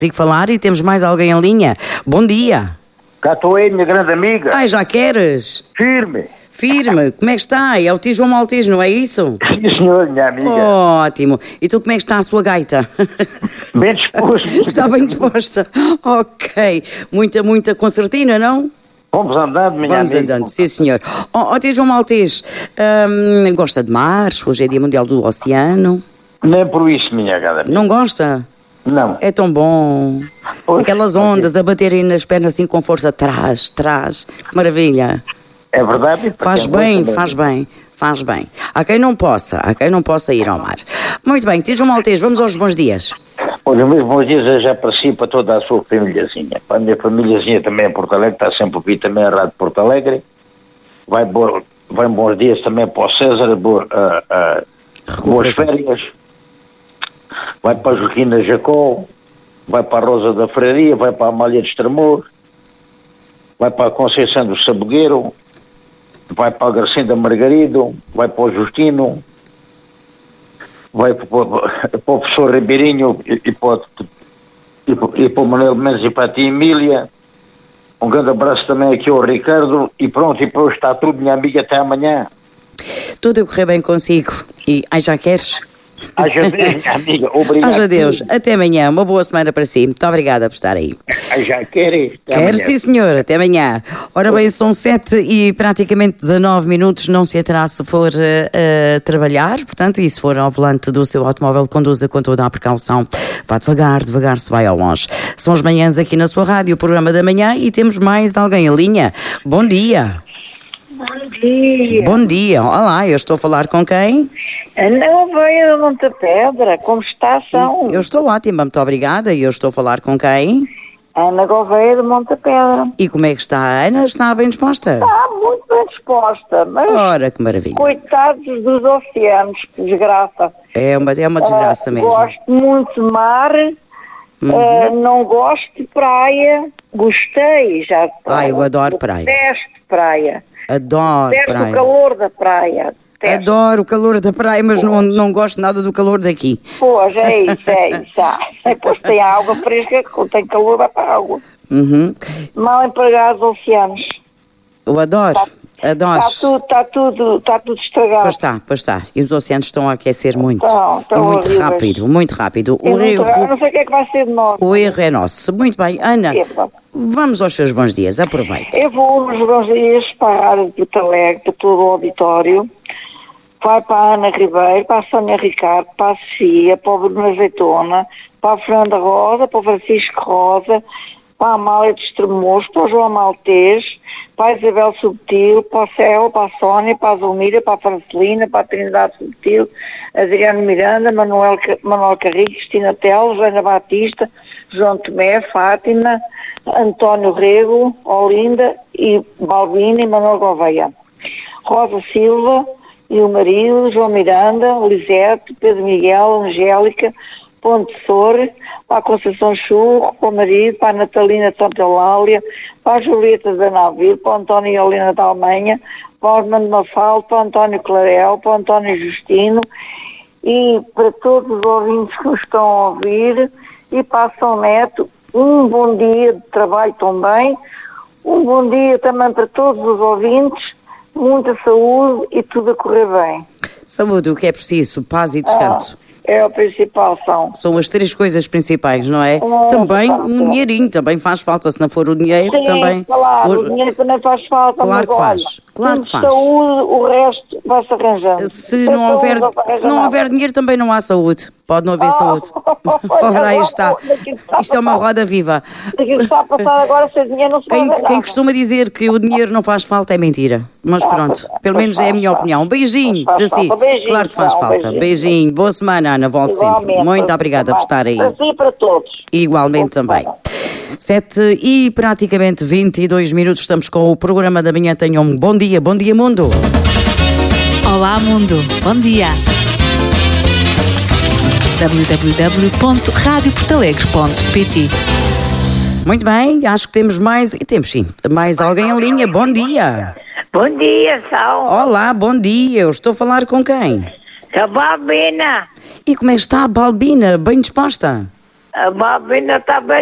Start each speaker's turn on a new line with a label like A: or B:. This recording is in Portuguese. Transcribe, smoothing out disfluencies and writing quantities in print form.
A: Consigo falar e temos mais alguém em linha. Bom dia.
B: Cá estou aí, minha grande amiga.
A: Ai, já queres?
B: Firme.
A: Firme. Como é que está? É o tio João Maltês, não é isso?
B: Sim, senhor, minha amiga.
A: Ótimo. E tu, como é que está a sua gaita?
B: Bem disposto.
A: Está bem disposta. Ok. Muita concertina, não?
B: Vamos andando, minha
A: Vamos
B: amiga.
A: andando, sim senhor. Tio João Maltês, gosta de mar? Hoje é Dia Mundial do Oceano.
B: Nem por isso, minha grande amiga.
A: Não gosta?
B: Não.
A: É tão bom.
B: Pois,
A: Aquelas ondas a baterem nas pernas assim com força. Trás. Que maravilha.
B: É verdade?
A: Faz bem. Há quem não possa ir ao mar. Muito bem, Tio João Maltês, vamos aos bons dias.
B: Olha, meus bons dias eu já para si, para toda a sua famíliazinha. Para a minha famíliazinha também em Porto Alegre, está sempre a ouvir também a Rádio Porto Alegre. Vai bons dias também para o César, boas férias. Vai para a Joaquina Jacó, vai para a Rosa da Freiraria, vai para a Amália de Estremoz, vai para a Conceição do Sabogueiro, vai para a Gracinda Margarido, vai para o Justino, vai para o professor Ribeirinho e para o Manuel Mendes e para a tia Emília. Um grande abraço também aqui ao Ricardo e pronto, e para hoje está tudo, minha amiga, até amanhã.
A: Tudo a correr bem consigo. E já queres?
B: Haja Deus, minha amiga, obrigado.
A: Haja Deus, até amanhã, uma boa semana para si. Muito obrigada por estar aí.
B: Já queres?
A: Quero sim senhor, até amanhã. Ora bem, são 7 e praticamente 19 minutos, não se aterá se for trabalhar, portanto, e se for ao volante do seu automóvel, conduza com toda a precaução. Vá devagar se vai ao longe. São as manhãs aqui na sua rádio, o programa da manhã, e temos mais alguém em linha. Bom dia.
C: Bom dia.
A: Bom dia. Olá, eu estou a falar com quem?
C: Ana Gouveia de Montepedra, como está, são?
A: Eu estou ótima, muito obrigada. E eu estou a falar com quem?
C: Ana Gouveia de Montepedra.
A: E como é que está a Ana? Está bem disposta?
C: Está muito bem disposta, mas
A: Ora, que maravilha.
C: coitados dos oceanos, que desgraça.
A: É uma desgraça mesmo.
C: Gosto muito de mar, não gosto de praia, gostei já de praia.
A: Eu adoro praia.
C: Detesto praia.
A: Adoro
C: Detesto
A: praia.
C: o calor da praia. Detesto.
A: Adoro o calor da praia, mas não gosto nada do calor daqui.
C: Pois, é isso. Depois tem água fresca, quando tem calor vai para a água.
A: Uhum.
C: Mal empregados oceanos.
A: Eu adoro.
C: Está tudo estragado.
A: Pois está. E os oceanos estão a aquecer muito.
C: Estão
A: muito
C: horríveis.
A: rápido.
C: Eu não sei o que é que vai ser de nós.
A: O erro é nosso. Muito bem, Ana, vamos aos seus bons dias. Aproveite.
C: Eu vou nos bons dias para a Rádio de Porto Alegre, para todo o auditório. Vai para a Ana Ribeiro, para a Sónia Ricardo, para a Sofia, para o Bruno Azeitona, para a Fernanda Rosa, para o Francisco Rosa, para a Amália de Estremoz, para o João Maltês, para a Isabel Subtil, para o Céu, para a Sónia, para a Zulmira, para a Francelina, para a Trindade Subtil, Adriano Miranda, Manuel Carrilho, Cristina Teles, Joana Batista, João Tomé, Fátima, António Rego, Olinda e Balbina e Manuel Gouveia. Rosa Silva e o marido, João Miranda, Lisete, Pedro Miguel, Angélica, Ponte Sor, para a Conceição Churro, para o marido, para a Natalina Santa Eulália, para a Julieta da Navio, para o António e Helena da Almanha, para o Armando Mafalda, para o António Clarel, para o António Justino e para todos os ouvintes que nos estão a ouvir e para a São Neto, um bom dia de trabalho também, um bom dia também para todos os ouvintes, muita saúde e tudo a correr bem.
A: Saúde, o que é preciso, paz e descanso.
C: É o principal,
A: São as 3 coisas principais, não é? Também um dinheirinho, também faz falta, se não for o dinheiro,
C: sim,
A: também...
C: claro, o dinheiro também faz falta,
A: claro que faz, claro que faz.
C: Saúde, o resto vai-se arranjando.
A: Se não houver dinheiro, também não há saúde. Pode não haver saúde. Ora, aí está. Isto é uma roda viva.
C: Aquilo que está a passar agora, sem dinheiro não se vai ver.
A: Quem costuma dizer que o dinheiro não faz falta é mentira. Mas pronto, pelo menos é a minha opinião. Um beijinho para si. Claro que faz falta. Beijinho. Boa semana, Ana. Volte sempre. Muito obrigada por estar aí.
C: Para si e para todos.
A: Igualmente também. 7 e praticamente 22 minutos. Estamos com o programa da manhã. Tenham um bom dia mundo.
D: Olá mundo, bom dia. www.radioportalegre.pt.
A: Muito bem, acho que temos mais, e temos sim, mais alguém em linha. Bom dia.
C: Bom dia, Sal.
A: Olá, bom dia. Eu estou a falar com quem?
C: A Balbina.
A: E como é que está a Balbina? Bem disposta?
C: A Bob ainda está bem.